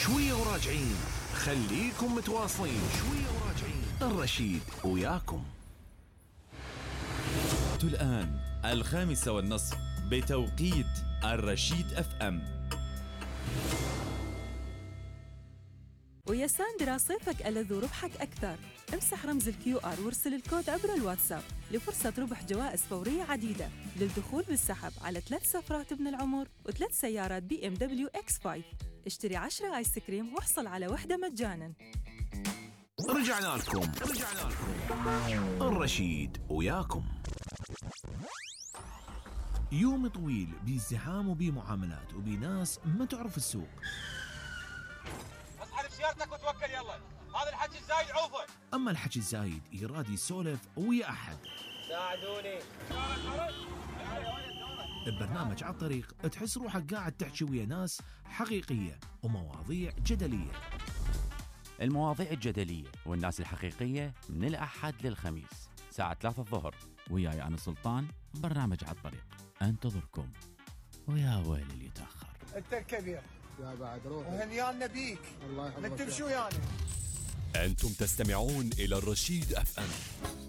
شوية وراجعين، خليكم متواصلين. شوية وراجعين، الرشيد وياكم. الآن 5:30 بتوقيت الرشيد FM. ويا ساندرا صيفك ألذ وربحك أكثر. امسح رمز الQR وارسل الكود عبر الواتساب لفرصة ربح جوائز فورية عديدة للدخول بالسحب على 3 سفرات ابن العمر و3 سيارات BMW X5. اشتري 10 آيس كريم واحصل على واحدة مجاناً. رجعنا لكم الرشيد وياكم. يوم طويل بازدحام وبمعاملات وبناس ما تعرف السوق. اصحى بسيارتك وتوكل يلا، هذا الحكي الزايد عوفه. اما الحكي الزايد يراد يسولف ويا احد. ساعدوني. ببرنامج على الطريق تحس روحك قاعد تحكي ويا ناس حقيقية ومواضيع جدلية. المواضيع الجدلية والناس الحقيقية من الأحد للخميس ساعة 3 الظهر، وياي أنا سلطان. برنامج على الطريق انتظركم، ويا ويل اللي يتأخر. انت الكبير يا بعد روح وهنيانا بيك. الله يحفظك. انت بشو يعني؟ أنتم تستمعون إلى الرشيد FM.